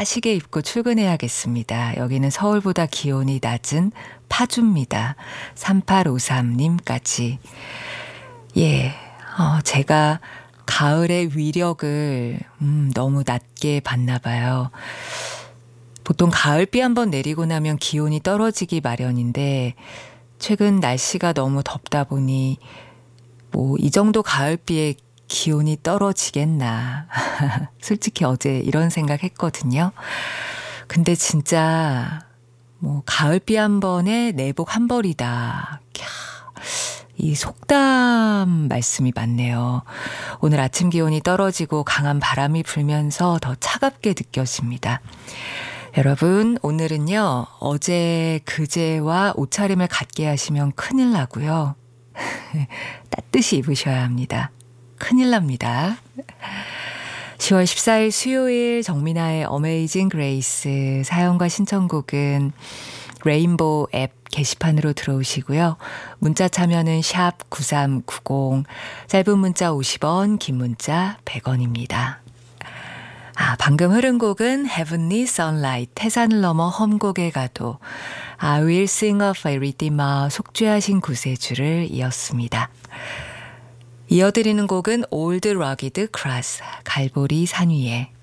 빠시게 입고 출근해야겠습니다. 여기는 서울보다 기온이 낮은 파주입니다. 3853님까지. 예, 제가 가을의 위력을 너무 낮게 봤나 봐요. 보통 가을비 한번 내리고 나면 기온이 떨어지기 마련인데 최근 날씨가 너무 덥다 보니 뭐 이 정도 가을비에 기온이 떨어지겠나. 솔직히 어제 이런 생각했거든요. 근데 진짜 뭐 가을비 한 번에 내복 한 벌이다. 이 속담 말씀이 많네요. 오늘 아침 기온이 떨어지고 강한 바람이 불면서 더 차갑게 느껴집니다. 여러분, 오늘은요, 어제 그제와 옷차림을 같게 하시면 큰일 나고요. 따뜻이 입으셔야 합니다. 큰일 납니다. 10월 14일 수요일 정민아의 어메이징 그레이스 사연과 신청곡은 레인보우 앱 게시판으로 들어오시고요. 문자 참여는 샵 9390, 짧은 문자 50원, 긴 문자 100원입니다. 방금 흐른 곡은 Heavenly Sunlight, 태산을 넘어 험곡에 가도, I Will Sing of a Redeemer, 속죄하신 구세주를 이었습니다. 이어드리는 곡은 Old Rugged Cross, 갈보리 산 위에.